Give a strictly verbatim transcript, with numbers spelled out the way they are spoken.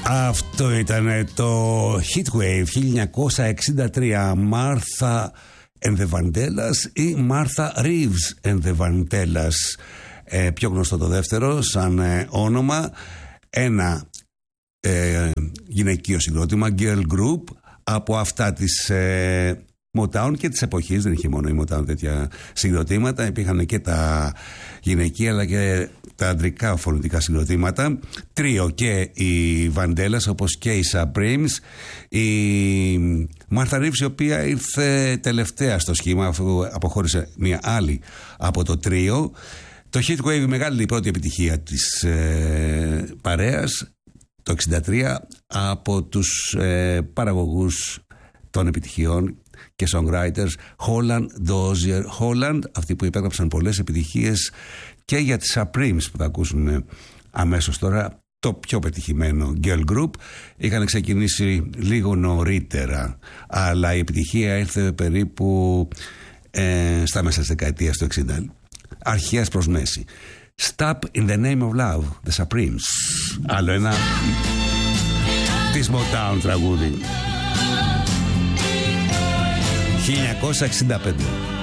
Αυτό ήταν το Heatwave χίλια εννιακόσια εξήντα τρία. Martha and the Vandellas ή Martha Reeves and the Vandellas. Ε, πιο γνωστό το δεύτερο σαν ε, όνομα. Ένα ε, γυναικείο συγκρότημα, girl group, από αυτά της ε, Motown και της εποχής. Δεν είχε μόνο η Motown τέτοια συγκροτήματα. Υπήρχαν και τα γυναικεία αλλά και τα αντρικά φωνητικά συγκροτήματα. Τρίο και οι Vandellas, όπως και οι Supremes. Η Martha Reeves, η οποία ήρθε τελευταία στο σχήμα αφού αποχώρησε μια άλλη από το τρίο. Το Heatwave, η μεγάλη πρώτη επιτυχία της ε, παρέας το εξήντα τρία από τους ε, παραγωγούς των επιτυχιών και songwriters Holland, Dozier, Holland, αυτοί που υπέγραψαν πολλές επιτυχίες και για τις Supremes που θα ακούσουν αμέσως τώρα, το πιο πετυχημένο girl group. Είχαν ξεκινήσει λίγο νωρίτερα, αλλά η επιτυχία ήρθε περίπου ε, στα μέσα της δεκαετίας του εξήντα, αρχές προς μέση. Stop in the name of love, the Supremes. Άλλο ένα της Motown τραγούδι χίλια εννιακόσια εξήντα πέντε.